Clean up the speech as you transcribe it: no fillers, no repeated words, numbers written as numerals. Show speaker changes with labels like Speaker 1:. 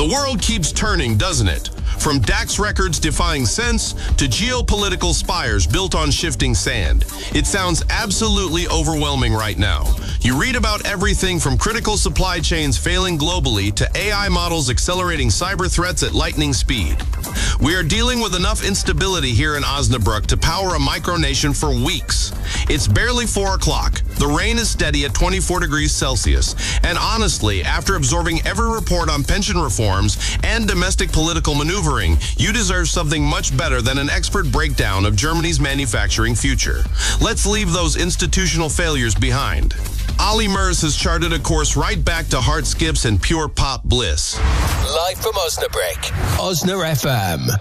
Speaker 1: The world keeps turning, doesn't it? From DAX records defying sense to geopolitical spires built on shifting sand. It sounds absolutely overwhelming right now. You read about everything from critical supply chains failing globally to AI models accelerating cyber threats at lightning speed. We are dealing with enough instability here in Osnabrück to power a micronation for weeks. It's barely 4 o'clock. The rain is steady at 24 degrees Celsius. And honestly, after absorbing every report on pension reforms and domestic political maneuvering, you deserve something much better than an expert breakdown of Germany's manufacturing future. Let's leave those institutional failures behind. Ollie Murs has charted a course right back to heart skips and pure pop bliss.
Speaker 2: Live from Osnabrück, Osna FM.